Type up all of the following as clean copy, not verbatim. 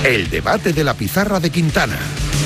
El debate de la pizarra de Quintana.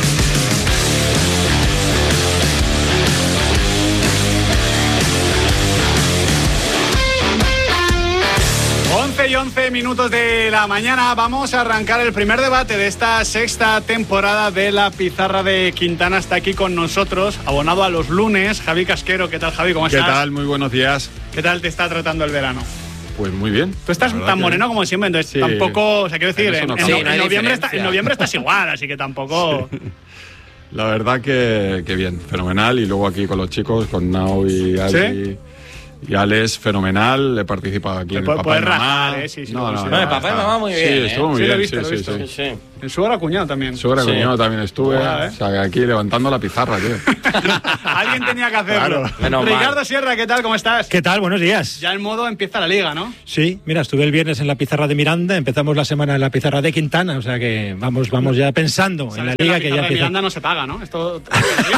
Y 11 minutos de la mañana. Vamos a arrancar el primer debate de esta sexta temporada de la pizarra de Quintana. Está aquí con nosotros, abonado a los lunes, Javi Casquero. ¿Qué tal, Javi? ¿Cómo estás? ¿Qué tal? Muy buenos días. ¿Qué tal te está tratando el verano? Pues muy bien. Tú estás tan moreno como siempre, entonces sí. Tampoco, o sea, quiero decir, en noviembre estás igual, así que tampoco... Sí. La verdad que bien, fenomenal. Y luego aquí con los chicos, con Nao y Ali... ¿Sí? Y Alex, fenomenal, he participado aquí en el Papá y Mamá. Sí, no, el Papá y Mamá muy bien. Sí, estuvo muy bien. Lo he visto. El suegra cuñado también. Suegra cuñado también estuve. O sea, aquí levantando la pizarra, tío. Alguien tenía que hacerlo. Claro. Ricardo Sierra, ¿qué tal? ¿Cómo estás? ¿Qué tal? Buenos días. Ya en modo empieza la liga, ¿no? Sí, mira, estuve el viernes en la pizarra de Miranda, empezamos la semana en la pizarra de Quintana, o sea que vamos ya pensando en la liga que ya empieza. Miranda no se paga, ¿no? Esto lo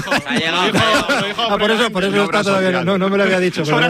dijo. Por eso está todavía no me lo había dicho. Esto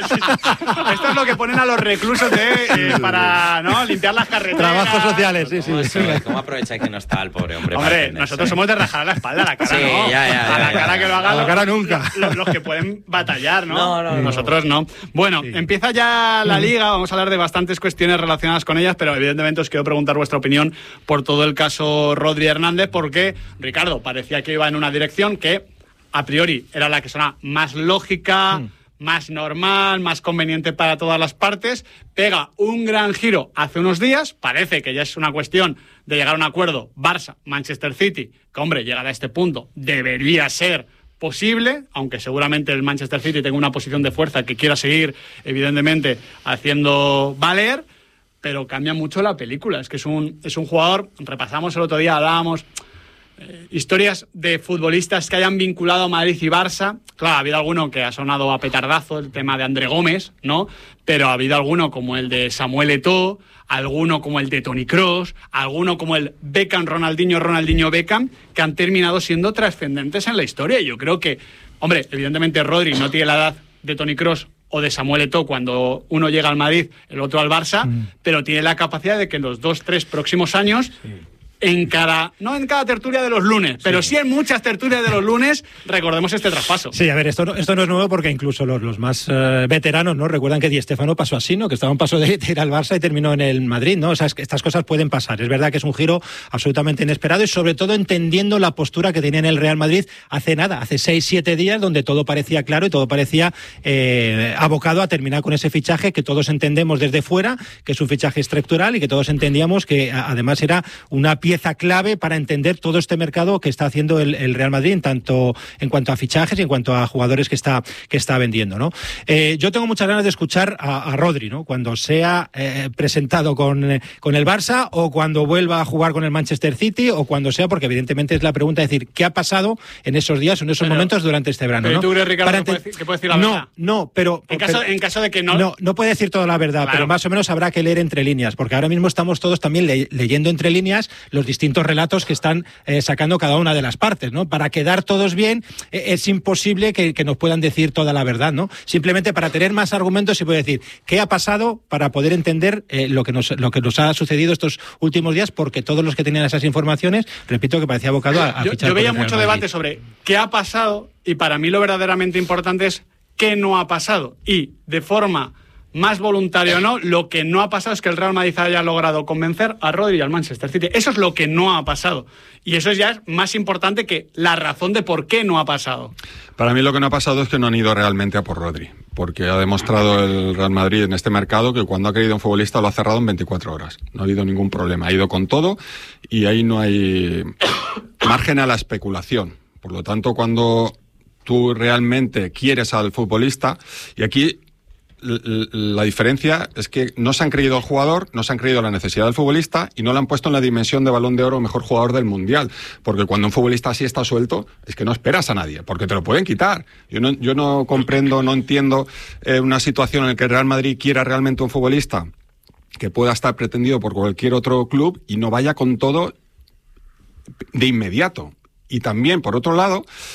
es lo que ponen a los reclusos para limpiar las carreteras. Trabajos sociales, sí. ¿Cómo aprovecháis que no está el pobre hombre? Hombre, nosotros somos de rajar a la espalda, a la cara, sí, ¿no? Ya, a la cara que lo hagan. A la cara nunca. Los que pueden batallar, ¿no? No. Nosotros no. Bueno, empieza ya la liga, vamos a hablar de bastantes cuestiones relacionadas con ellas, pero evidentemente os quiero preguntar vuestra opinión por todo el caso Rodri Hernández, porque Ricardo parecía que iba en una dirección que a priori era la que sonaba más lógica, más normal, más conveniente para todas las partes, pega un gran giro hace unos días, parece que ya es una cuestión de llegar a un acuerdo Barça-Manchester City, que hombre, llegar a este punto debería ser posible, aunque seguramente el Manchester City tenga una posición de fuerza que quiera seguir, evidentemente, haciendo valer, pero cambia mucho la película, es que es un jugador, repasamos el otro día, hablábamos... historias de futbolistas que hayan vinculado a Madrid y Barça. Claro, ha habido alguno que ha sonado a petardazo, el tema de André Gómez, ¿no? Pero ha habido alguno como el de Samuel Eto'o, alguno como el de Toni Kroos, alguno como el Beckham, Ronaldinho Beckham, que han terminado siendo trascendentes en la historia. Y yo creo que, hombre, evidentemente Rodri no tiene la edad de Toni Kroos o de Samuel Eto'o cuando uno llega al Madrid, el otro al Barça, pero tiene la capacidad de que en los 2-3 próximos años... no en cada tertulia de los lunes, pero sí en muchas tertulias de los lunes, recordemos este traspaso. Sí, a ver, esto no es nuevo porque incluso los más veteranos, ¿no? Recuerdan que Di Stéfano pasó así, ¿no? Que estaba a un paso de ir al Barça y terminó en el Madrid, ¿no? O sea, estas cosas pueden pasar. Es verdad que es un giro absolutamente inesperado y sobre todo entendiendo la postura que tenía en el Real Madrid hace 6-7 días, donde todo parecía claro y todo parecía abocado a terminar con ese fichaje que todos entendemos desde fuera, que es un fichaje estructural y que todos entendíamos que además era una pieza clave para entender todo este mercado que está haciendo el Real Madrid en cuanto a fichajes y en cuanto a jugadores que está vendiendo, ¿no? Yo tengo muchas ganas de escuchar a Rodri, ¿no? Cuando sea presentado con el Barça o cuando vuelva a jugar con el Manchester City o cuando sea, porque evidentemente es la pregunta de decir, ¿qué ha pasado en esos días, en esos momentos durante este verano? Pero tú crees, Ricardo, que puede decir la verdad. No, pero... En caso de que no... No puede decir toda la verdad, claro. Pero más o menos habrá que leer entre líneas, porque ahora mismo estamos todos también leyendo entre líneas los distintos relatos que están sacando cada una de las partes, ¿no? Para quedar todos bien, es imposible que nos puedan decir toda la verdad, ¿no? Simplemente para tener más argumentos se puede decir qué ha pasado para poder entender lo que nos ha sucedido estos últimos días, porque todos los que tenían esas informaciones, repito, que parecía abocado a fichar. Yo veía mucho debate sobre qué ha pasado y para mí lo verdaderamente importante es qué no ha pasado y de forma más voluntario o no, lo que no ha pasado es que el Real Madrid haya logrado convencer a Rodri y al Manchester City. Eso es lo que no ha pasado. Y eso ya es más importante que la razón de por qué no ha pasado. Para mí lo que no ha pasado es que no han ido realmente a por Rodri, porque ha demostrado el Real Madrid en este mercado que cuando ha querido un futbolista lo ha cerrado en 24 horas. No ha habido ningún problema. Ha ido con todo y ahí no hay margen a la especulación. Por lo tanto, cuando tú realmente quieres al futbolista, y aquí la diferencia es que no se han creído al jugador, no se han creído la necesidad del futbolista y no le han puesto en la dimensión de Balón de Oro mejor jugador del Mundial, porque cuando un futbolista así está suelto es que no esperas a nadie, porque te lo pueden quitar. Yo no comprendo, no entiendo una situación en la que el Real Madrid quiera realmente un futbolista que pueda estar pretendido por cualquier otro club y no vaya con todo de inmediato. Y también, por otro lado,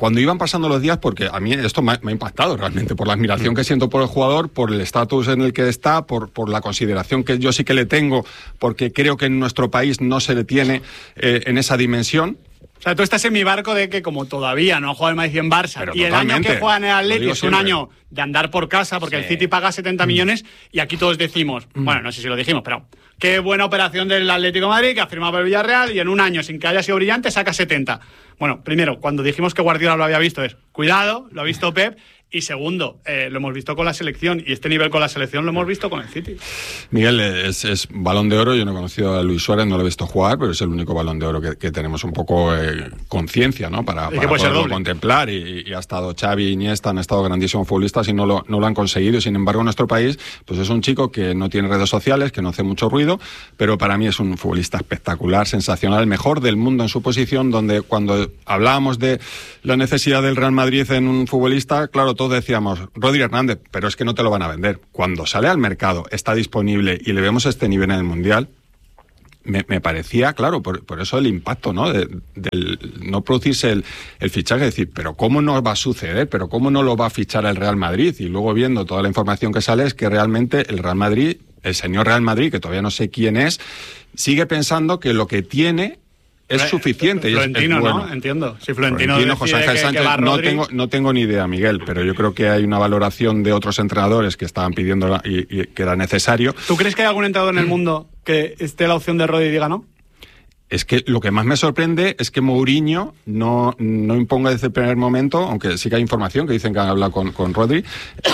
cuando iban pasando los días, porque a mí esto me ha impactado realmente, por la admiración que siento por el jugador, por el estatus en el que está, por la consideración que yo sí que le tengo, porque creo que en nuestro país no se le tiene en esa dimensión. O sea, tú estás en mi barco de que como todavía no ha jugado el Madrid en Barça, Pero y el año que juega en el Atleti es un siempre. año de andar por casa, porque el City paga 70 millones, y aquí todos decimos, bueno, no sé si lo dijimos, pero qué buena operación del Atlético de Madrid, que ha firmado por el Villarreal, y en un año, sin que haya sido brillante, saca 70. Bueno, primero, cuando dijimos que Guardiola lo había visto, cuidado, lo ha visto Pep. Y segundo, lo hemos visto con la selección, y este nivel con la selección lo hemos visto con el City. Miguel es Balón de Oro. Yo no he conocido a Luis Suárez, no lo he visto jugar, pero es el único Balón de Oro que tenemos un poco conciencia, ¿no? Para poderlo contemplar. Y ha estado Xavi, Iniesta, han estado grandísimos futbolistas y no lo han conseguido. Sin embargo, en nuestro país, pues es un chico que no tiene redes sociales, que no hace mucho ruido, pero para mí es un futbolista espectacular, sensacional, el mejor del mundo en su posición, donde cuando hablábamos de la necesidad del Real Madrid en un futbolista, claro, todos decíamos, Rodri Hernández, pero es que no te lo van a vender. Cuando sale al mercado, está disponible y le vemos este nivel en el Mundial, me parecía, claro, por eso el impacto, ¿no? Del no producirse el fichaje, decir, pero ¿cómo no va a suceder? ¿Pero cómo no lo va a fichar el Real Madrid? Y luego viendo toda la información que sale es que realmente el Real Madrid, el señor Real Madrid, que todavía no sé quién es, sigue pensando que lo que tiene es suficiente. Florentino, es bueno. ¿no? Entiendo. Si Florentino José Ángel Sánchez, no tengo ni idea, Miguel, pero yo creo que hay una valoración de otros entrenadores que estaban pidiendo y que era necesario. ¿Tú crees que hay algún entrenador en el mundo que esté la opción de Rodri y diga no? Es que lo que más me sorprende es que Mourinho no imponga desde el primer momento, aunque sí que hay información que dicen que han hablado con Rodri,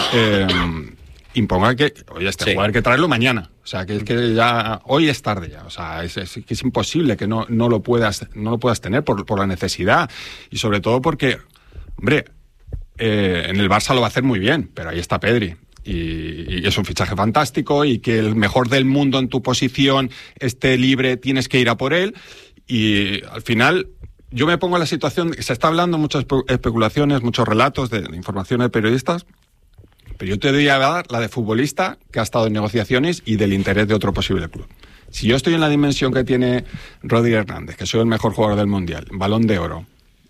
imponga que, oye, jugador hay que traerlo mañana. O sea, que es que ya hoy es tarde ya. O sea, es imposible que no lo puedas tener por la necesidad. Y sobre todo porque, hombre, en el Barça lo va a hacer muy bien, pero ahí está Pedri. Y es un fichaje fantástico, y que el mejor del mundo en tu posición esté libre, tienes que ir a por él. Y al final yo me pongo en la situación, se está hablando muchas especulaciones, muchos relatos de información de periodistas, pero yo te voy a dar la de futbolista que ha estado en negociaciones y del interés de otro posible club. Si yo estoy en la dimensión que tiene Rodri Hernández, que soy el mejor jugador del Mundial, Balón de Oro,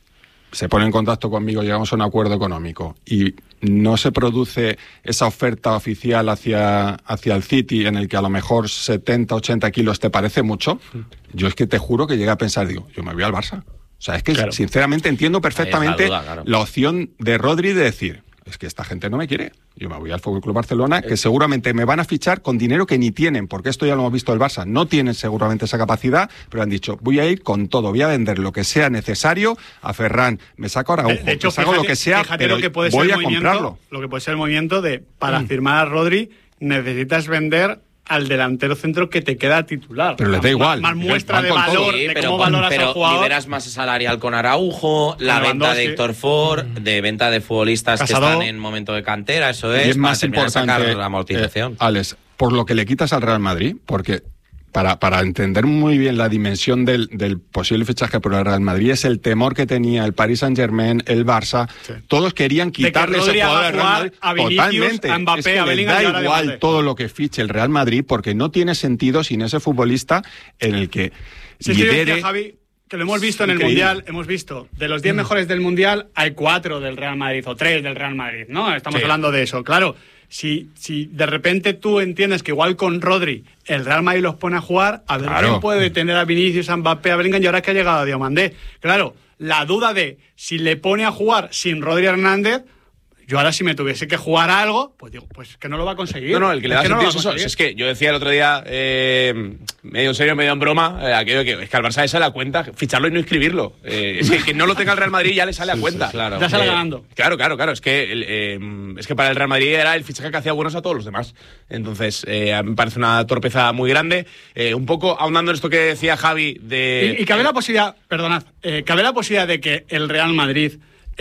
se pone en contacto conmigo, llegamos a un acuerdo económico y no se produce esa oferta oficial hacia el City, en el que a lo mejor 70, 80 kilos te parece mucho, yo es que te juro que llegué a pensar, digo, yo me voy al Barça. O sea, es que claro, sinceramente entiendo perfectamente la opción de Rodri de decir, es que esta gente no me quiere, yo me voy al FC Barcelona, que seguramente me van a fichar con dinero que ni tienen, porque esto ya lo hemos visto el Barça, no tienen seguramente esa capacidad, pero han dicho, voy a ir con todo, voy a vender lo que sea necesario a Ferran, me saco a Araujo, me saco lo que sea, pero lo que puede voy ser a comprarlo. Lo que puede ser el movimiento de, para firmar a Rodri, necesitas vender al delantero centro que te queda titular. Pero les da igual. Más muestra de valor, sí, de cómo valoras al jugador. Liberas masa salarial con Araujo, la venta de Héctor Ford, de venta de futbolistas que están en momento de cantera, eso es, y es más importante, sacar la amortización. Alex, por lo que le quitas al Real Madrid, porque para entender muy bien la dimensión del posible fichaje por el Real Madrid, es el temor que tenía el Paris Saint-Germain, el Barça, todos querían quitarle ese jugador al Real Madrid. A Vinicius, totalmente. A Mbappé, es que a Bellingham, les da igual todo lo que fiche el Real Madrid, porque no tiene sentido sin ese futbolista en el que lidere. Javi, que lo hemos visto en el Mundial, hemos visto de los 10 mejores del Mundial hay 4 del Real Madrid o 3 del Real Madrid, ¿no? Estamos hablando de eso, claro. Si de repente tú entiendes que igual con Rodri el Real Madrid los pone a jugar, a ver quién puede tener a Vinicius, a Mbappé, a Bellingham, y ahora que ha llegado a Diomandé. Claro, la duda de si le pone a jugar sin Rodri Hernández, yo ahora si me tuviese que jugar a algo, pues digo, pues que no lo va a conseguir. No, el que le da sentido es eso. Es que yo decía el otro día, medio en serio, medio en broma, aquello que es que al Barça le sale a cuenta ficharlo y no inscribirlo. Es que no lo tenga el Real Madrid ya le sale a cuenta. Claro. Ya sale ganando. Claro. Es que para el Real Madrid era el fichaje que hacía buenos a todos los demás. Entonces, me parece una torpeza muy grande. Un poco ahondando en esto que decía Javi de... Y cabe la posibilidad, perdonad, cabe la posibilidad de que el Real Madrid,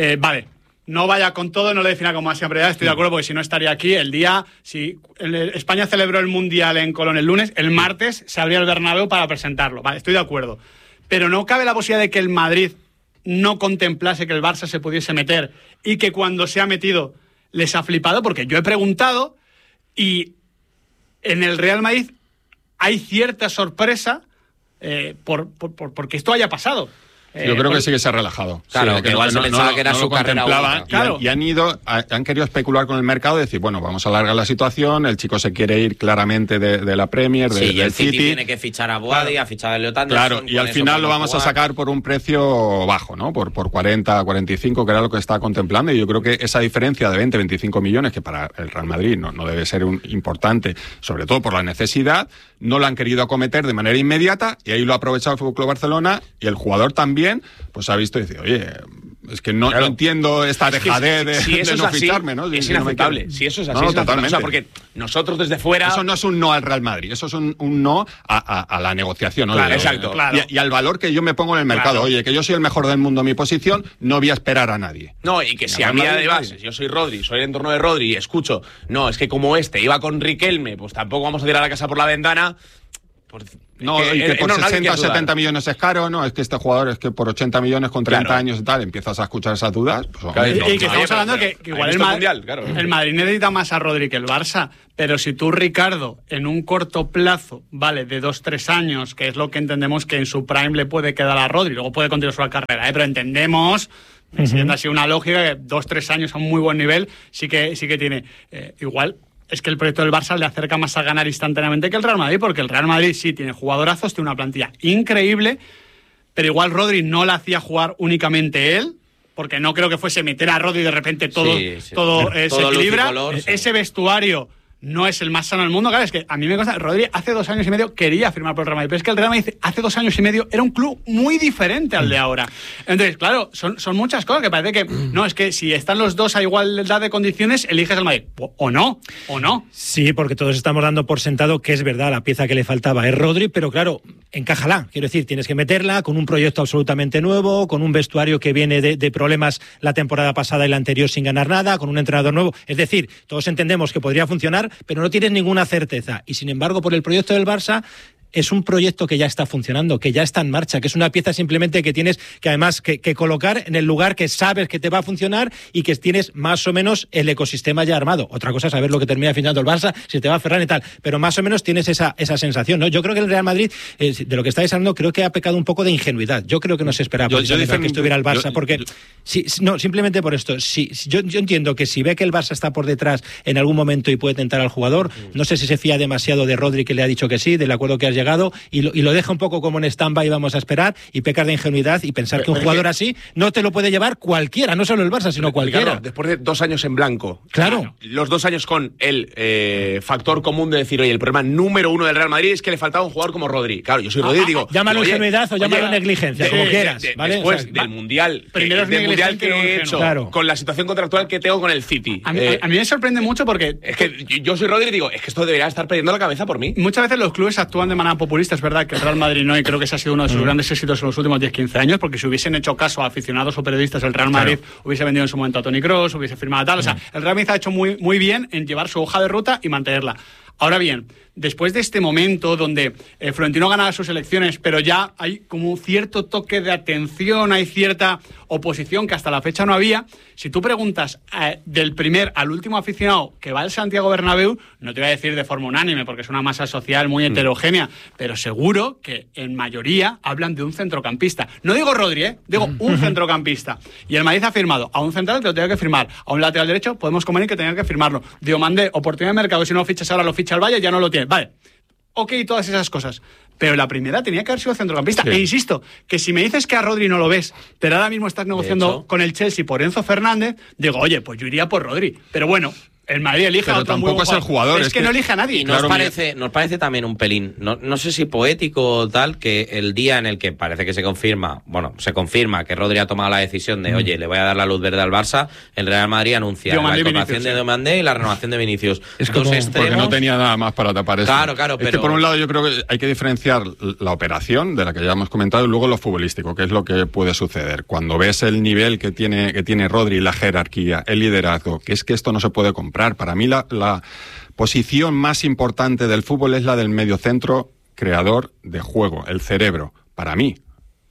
no vaya con todo, no le defina como máxima prioridad, estoy de acuerdo, porque si no estaría aquí el día, si España celebró el Mundial en Colón el lunes, el martes se abría el Bernabéu para presentarlo, vale, estoy de acuerdo, pero no cabe la posibilidad de que el Madrid no contemplase que el Barça se pudiese meter y que cuando se ha metido les ha flipado, porque yo he preguntado y en el Real Madrid hay cierta sorpresa porque esto haya pasado. Yo creo que sí que se ha relajado. Claro, que igual se pensaba que era su carrera única. Claro. Y han querido especular con el mercado y decir, bueno, vamos a alargar la situación, el chico se quiere ir claramente de la Premier, y el City tiene que fichar a Boadi, a fichar a Elliot Anderson. Claro, y al final lo vamos a sacar por un precio bajo, ¿no? Por 40, 45, que era lo que estaba contemplando, y yo creo que esa diferencia de 20, 25 millones, que para el Real Madrid no debe ser importante, sobre todo por la necesidad, no lo han querido acometer de manera inmediata, y ahí lo ha aprovechado el FC Barcelona, y el jugador también, pues ha visto y dice, oye, es que no entiendo esta dejadez de no ficharme, ¿no? Es inaceptable. Si eso es así, totalmente. O sea, porque nosotros desde fuera... Eso no es un no al Real Madrid, eso es un no a la negociación, ¿no? Claro, exacto. Claro. Y al valor que yo me pongo en el mercado. Claro. Oye, que yo soy el mejor del mundo en mi posición, no voy a esperar a nadie. No, y que si a mí además, yo soy Rodri, soy el entorno de Rodri, y escucho, no, es que como iba con Riquelme, pues tampoco vamos a tirar la casa por la ventana... No, y que por 60 o 70 millones es caro, no, es que este jugador es que por 80 millones con 30 años y tal, empiezas a escuchar esas dudas. Pues, y que estamos hablando que igual el Madrid necesita más a Rodri que el Barça, pero si tú, Ricardo, en un corto plazo, vale, de 2-3 años, que es lo que entendemos que en su prime le puede quedar a Rodri, luego puede continuar su carrera, pero entendemos... Siendo así una lógica que 2-3 años a un muy buen nivel sí que tiene. Igual es que el proyecto del Barça le acerca más a ganar instantáneamente que el Real Madrid, porque el Real Madrid sí tiene jugadorazos, tiene una plantilla increíble, pero igual Rodri no la hacía jugar únicamente él, porque no creo que fuese meter a Rodri y de repente todo se equilibra. Ese vestuario no es el más sano del mundo. Claro, es que a mí me consta, Rodri hace 2 años y medio quería firmar por el Real Madrid, pero es que el Real Madrid hace 2 años y medio era un club muy diferente al de ahora. Entonces, claro, son muchas cosas que parece que, no, es que si están los dos a igualdad de condiciones, eliges el Madrid. O no. Sí, porque todos estamos dando por sentado que es verdad, la pieza que le faltaba es Rodri, pero claro, encájala. Quiero decir, tienes que meterla con un proyecto absolutamente nuevo, con un vestuario que viene de problemas la temporada pasada y la anterior sin ganar nada, con un entrenador nuevo. Es decir, todos entendemos que podría funcionar, pero no tienes ninguna certeza. Y sin embargo, por el proyecto del Barça, es un proyecto que ya está funcionando, que ya está en marcha, que es una pieza simplemente que tienes que además que colocar en el lugar que sabes que te va a funcionar y que tienes más o menos el ecosistema ya armado. Otra cosa es saber lo que termina finalizando el Barça, si te va a Ferran y tal, pero más o menos tienes esa sensación, ¿no? Yo creo que el Real Madrid, de lo que estáis hablando, creo que ha pecado un poco de ingenuidad. Yo creo que no se esperaba que estuviera el Barça, porque simplemente por esto. Yo entiendo que si ve que el Barça está por detrás en algún momento y puede tentar al jugador, no sé si se fía demasiado de Rodri, que le ha dicho que sí, del acuerdo que has llegado, y lo deja un poco como en stand-by, vamos a esperar, y pecar de ingenuidad y pensar que un jugador así no te lo puede llevar cualquiera, no solo el Barça, sino cualquiera. Claro, después de 2 años en blanco. Claro. Los 2 años con el factor común de decir, oye, el problema número 1 del Real Madrid es que le faltaba un jugador como Rodri. Claro, yo soy Rodri y digo... Llámalo ingenuidad o llámalo negligencia, como quieras. ¿Vale? Después del Mundial, que he hecho, claro, con la situación contractual que tengo con el City. A mí me sorprende mucho porque... Es que yo soy Rodri y digo, es que esto debería estar perdiendo la cabeza por mí. Muchas veces los clubes actúan de manera populista, es verdad que el Real Madrid no, y creo que ese ha sido uno de sus grandes éxitos en los últimos 10-15 años, porque si hubiesen hecho caso a aficionados o periodistas, el Real Madrid hubiese vendido en su momento a Toni Kroos, hubiese firmado tal. O sea, el Real Madrid ha hecho muy, muy bien en llevar su hoja de ruta y mantenerla. Ahora bien, después de este momento donde Florentino gana sus elecciones, pero ya hay como un cierto toque de atención, hay cierta oposición que hasta la fecha no había, si tú preguntas del primer al último aficionado que va al Santiago Bernabéu, no te voy a decir de forma unánime porque es una masa social muy heterogénea, pero seguro que en mayoría hablan de un centrocampista. No digo Rodri, digo un centrocampista. Y el Madrid ha firmado a un central que lo tenía que firmar, a un lateral derecho podemos convenir que tenía que firmarlo. Diomandé, oportunidad de mercado, si no lo fichas ahora, lo ficha el Valle, ya no lo tiene. Vale, ok, todas esas cosas. Pero la primera tenía que haber sido centrocampista. Sí. E insisto, que si me dices que a Rodri no lo ves, pero ahora mismo estás negociando con el Chelsea por Enzo Fernández, digo, oye, pues yo iría por Rodri. Pero bueno, el Madrid elige a otro tampoco es el jugador. Es que no elige a nadie. Y nos parece también un pelín, no sé si poético o tal, que el día en el que parece que se confirma que Rodri ha tomado la decisión de, oye, le voy a dar la luz verde al Barça, el Real Madrid anuncia la incorporación de Diomandé y la renovación de Vinicius. Es como porque no tenía nada más para tapar eso. Claro, pero... Es que por un lado yo creo que hay que diferenciar la operación, de la que ya hemos comentado, y luego lo futbolístico, que es lo que puede suceder. Cuando ves el nivel que tiene Rodri, la jerarquía, el liderazgo, que es que esto no se puede comprar. Para mí la posición más importante del fútbol es la del mediocentro creador de juego, el cerebro, para mí.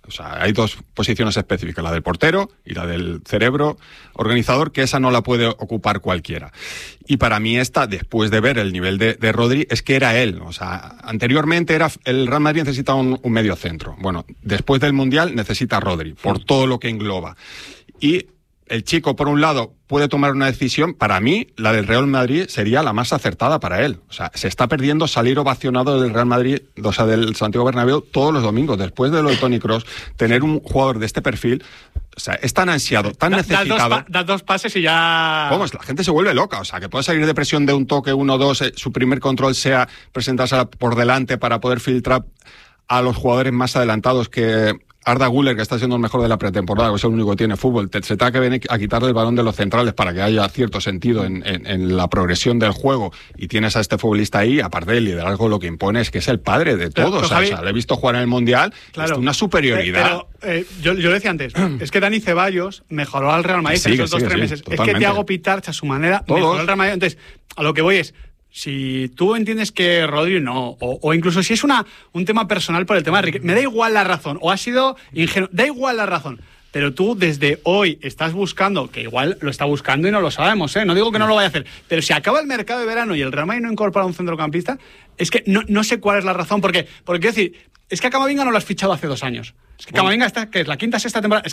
O sea, hay dos posiciones específicas, la del portero y la del cerebro organizador, que esa no la puede ocupar cualquiera. Y para mí esta, después de ver el nivel de Rodri, es que era él. O sea, anteriormente el Real Madrid necesitaba un medio centro. Bueno, después del Mundial necesita Rodri, por todo lo que engloba. Y el chico, por un lado, puede tomar una decisión. Para mí, la del Real Madrid sería la más acertada para él. O sea, se está perdiendo salir ovacionado del Real Madrid, o sea, del Santiago Bernabéu todos los domingos. Después de lo de Toni Kroos, tener un jugador de este perfil, o sea, es tan ansiado, tan necesitado. Das dos pases y ya... Vamos, la gente se vuelve loca. O sea, que puede salir de presión de un toque 1-2, su primer control sea presentarse por delante para poder filtrar a los jugadores más adelantados, que Arda Güler, que está siendo el mejor de la pretemporada, que es el único que tiene fútbol, se tenga que venir a quitarle el balón de los centrales para que haya cierto sentido en la progresión del juego, y tienes a este futbolista ahí, aparte del liderazgo, lo que impone es que es el padre de todos. O sea, le he visto jugar en el Mundial, claro, es una superioridad. Pero yo lo decía antes, es que Dani Ceballos mejoró al Real Madrid en esos 2-3 meses. Totalmente. Es que Thiago Pitarch, a su manera, mejoró al Real Madrid. Entonces, a lo que voy es, si tú entiendes que Rodri no, o incluso si es un tema personal por el tema de Riquelme, me da igual la razón, o ha sido ingenuo, da igual la razón, pero tú desde hoy estás buscando, que igual lo está buscando y no lo sabemos, no digo que no lo vaya a hacer, pero si acaba el mercado de verano y el Real Madrid no incorpora un centrocampista, es que no sé cuál es la razón, porque quiero decir, es que a Camavinga no lo has fichado hace 2 años. Es que Camavinga está, que es la quinta, sexta temporada. Es